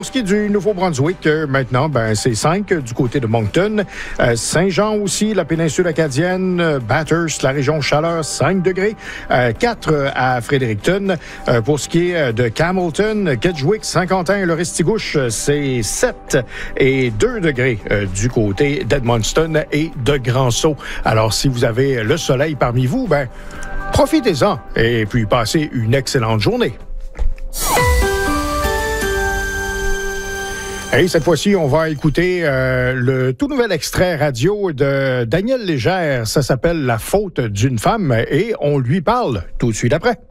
Pour ce qui est du Nouveau-Brunswick, maintenant, c'est 5 du côté de Moncton. Saint-Jean aussi, la péninsule acadienne. Bathurst, la région Chaleur, 5 degrés. 4 à Fredericton. Pour ce qui est de Campbellton, Kedgwick, Saint-Quentin et le Restigouche, c'est 7 et 2 degrés du côté d'Edmundston et de Grand-Sault. Alors, si vous avez le soleil parmi vous, profitez-en et puis passez une excellente journée. Et cette fois-ci, on va écouter le tout nouvel extrait radio de Daniel Légère. Ça s'appelle « La faute d'une femme » et on lui parle tout de suite après.